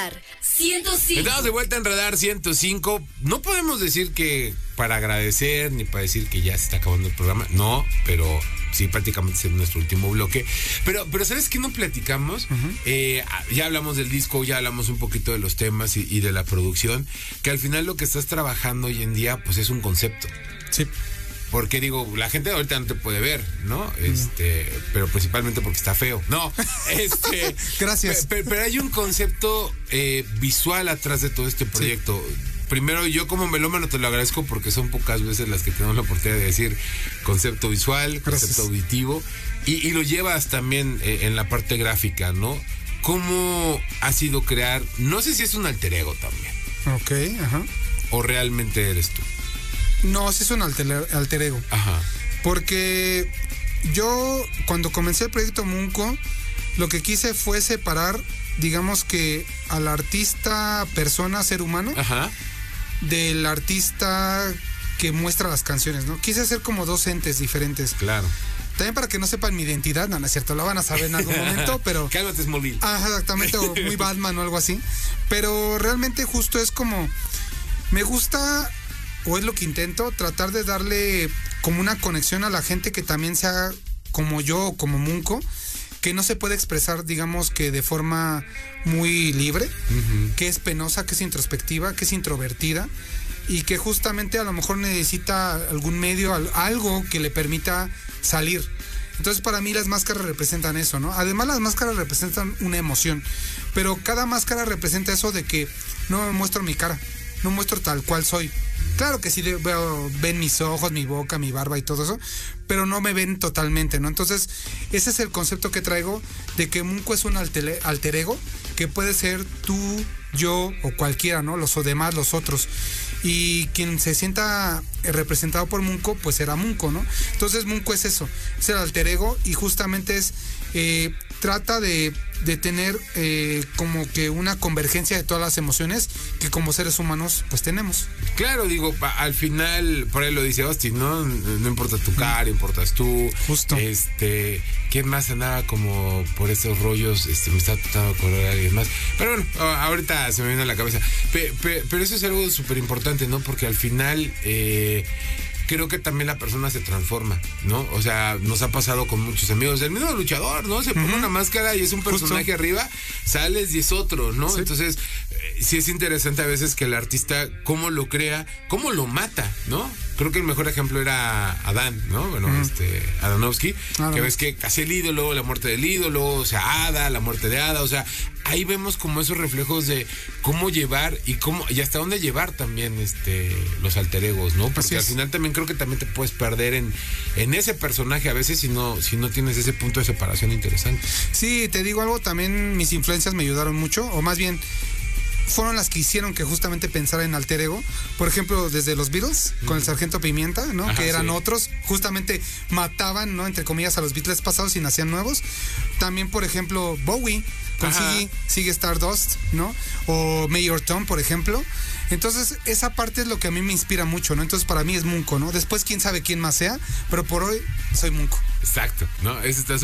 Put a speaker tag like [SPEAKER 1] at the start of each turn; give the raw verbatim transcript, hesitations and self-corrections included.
[SPEAKER 1] Radar ciento cinco.
[SPEAKER 2] Estamos de vuelta en Radar ciento cinco. No podemos decir que para agradecer ni para decir que ya se está acabando el programa. No, pero sí, prácticamente es nuestro último bloque. Pero, pero ¿sabes qué no platicamos? Uh-huh. Eh, ya hablamos del disco, ya hablamos un poquito de los temas y, y de la producción. Que al final lo que estás trabajando hoy en día, pues es un concepto.
[SPEAKER 3] Sí.
[SPEAKER 2] Porque digo, la gente ahorita no te puede ver, ¿no? Este, no. Pero principalmente porque está feo. No, este.
[SPEAKER 3] Gracias.
[SPEAKER 2] Pero, pero hay un concepto eh, visual atrás de todo este proyecto. Sí. Primero, yo como melómano te lo agradezco porque son pocas veces las que tenemos la oportunidad de decir concepto visual, concepto Gracias. auditivo, y, y lo llevas también eh, en la parte gráfica, ¿no? ¿Cómo ha sido crear? No sé si es un alter ego también.
[SPEAKER 3] Ok, ajá.
[SPEAKER 2] ¿O realmente eres tú?
[SPEAKER 3] No, sí es un alter, alter ego.
[SPEAKER 2] Ajá.
[SPEAKER 3] Porque yo, cuando comencé el proyecto Munco, lo que quise fue separar, digamos que al artista persona, ser humano,
[SPEAKER 2] Ajá.
[SPEAKER 3] del artista que muestra las canciones, ¿no? Quise hacer como dos entes diferentes.
[SPEAKER 2] Claro.
[SPEAKER 3] También para que no sepan mi identidad, no, no es cierto, la van a saber en algún momento, pero...
[SPEAKER 2] Cálmate, Smallville.
[SPEAKER 3] Ajá, exactamente, o muy Batman o algo así. Pero realmente justo es como... Me gusta... o es lo que intento, tratar de darle como una conexión a la gente que también sea como yo o como Munco, que no se puede expresar, digamos que de forma muy libre, uh-huh. que es penosa, que es introspectiva, que es introvertida y que justamente a lo mejor necesita algún medio, algo que le permita salir. Entonces para mí las máscaras representan eso, ¿no? Además las máscaras representan una emoción, pero cada máscara representa eso de que no me muestro mi cara, no muestro tal cual soy. Claro que sí veo, ven mis ojos, mi boca, mi barba y todo eso, pero no me ven totalmente, ¿no? Entonces, ese es el concepto que traigo de que Munco es un alter, alter ego, que puede ser tú, yo o cualquiera, ¿no? Los o demás, los otros. Y quien se sienta representado por Munco, pues será Munco, ¿no? Entonces, Munco es eso, es el alter ego y justamente es... Eh, trata de, de tener eh, como que una convergencia de todas las emociones que como seres humanos pues tenemos.
[SPEAKER 2] Claro, digo, pa, al final, por ahí lo dice Austin, ¿no? No importa tu cara, importas tú.
[SPEAKER 3] Justo.
[SPEAKER 2] Este, ¿quién más andaba como por esos rollos? Este, me está tratando de acordar a alguien más. Pero bueno, ahorita se me viene a la cabeza. Pe, pe, pero eso es algo súper importante, ¿no? Porque al final... Eh, creo que también la persona se transforma, ¿no? O sea, nos ha pasado con muchos amigos. El mismo luchador, ¿no? Se pone uh-huh. una máscara y es un personaje Justo. arriba, sales y es otro, ¿no? Sí. Entonces, eh, sí es interesante a veces que el artista, cómo lo crea, cómo lo mata, ¿no? Creo que el mejor ejemplo era Adán, ¿no? Bueno, uh-huh. este, Adanowski, ah, que no. ves que casi el ídolo, la muerte del ídolo, o sea, Ada, la muerte de Ada, o sea, ahí vemos como esos reflejos de cómo llevar y cómo, y hasta dónde llevar también este los alter egos, ¿no? Porque al final también creo que también te puedes perder en, en ese personaje a veces si no, si no tienes ese punto de separación interesante.
[SPEAKER 3] Sí, te digo algo, también mis influencias me ayudaron mucho, o más bien fueron las que hicieron que justamente pensara en alter ego. Por ejemplo, desde los Beatles, uh-huh. con el Sargento Pimienta, ¿no? Ajá, que eran sí. otros, justamente mataban, ¿no? Entre comillas, a los Beatles pasados y nacían nuevos. También, por ejemplo, Bowie, con Ziggy, Ziggy Stardust, ¿no? O Mayor Tom, por ejemplo. Entonces, esa parte es lo que a mí me inspira mucho, ¿no? Entonces, para mí es Munco, ¿no? Después, quién sabe quién más sea, pero por hoy soy Munco.
[SPEAKER 2] Exacto, ¿no? Eso está